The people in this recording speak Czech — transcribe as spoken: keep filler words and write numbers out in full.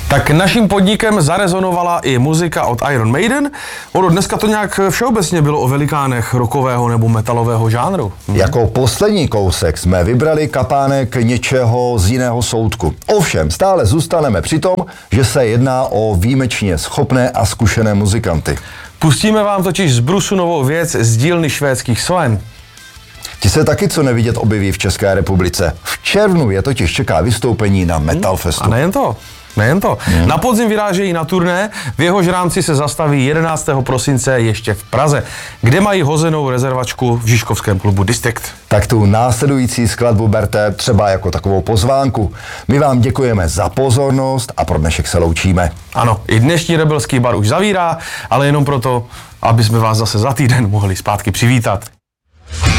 Tak naším podnikem zarezonovala i muzika od Iron Maiden. Ono dneska to nějak všeobecně bylo o velikánech rockového nebo metalového žánru. Hm. Jako poslední kousek jsme vybrali kapánek něčeho z jiného soudku. Ovšem, stále zůstaneme při tom, že se jedná o výjimečně schopné a zkušené muzikanty. Pustíme vám totiž z brusu novou věc z dílny švédských Sven. Ti se taky co nevidět objeví v České republice. V červnu je totiž čeká vystoupení na Metal Festu. A nejen to. Nejen to. Hmm. Na podzim vyrážejí na turné, v jehož rámci se zastaví jedenáctého prosince ještě v Praze, kde mají hozenou rezervačku v Žižkovském klubu District. Tak tu následující skladbu berte třeba jako takovou pozvánku. My vám děkujeme za pozornost a pro dnešek se loučíme. Ano, i dnešní Rebelský bar už zavírá, ale jenom proto, aby jsme vás zase za týden mohli zpátky přivítat.